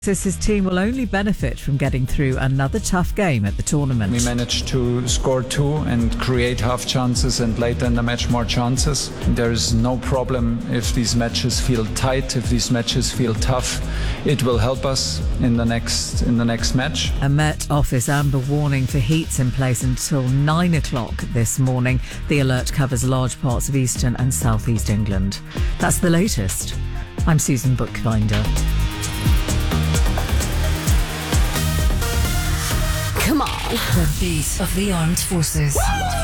Says his team will only benefit from getting through another tough game at the tournament. We managed to score 2 and create half chances and later in the match more chances. There is no problem if these matches feel tight, if these matches feel tough. It will help us in the next match. A Met Office amber warning for heat's in place until 9 o'clock this morning. The alert covers large parts of eastern and southeast England. That's the latest. I'm Susan Bookbinder. Come on. The beat of the armed forces.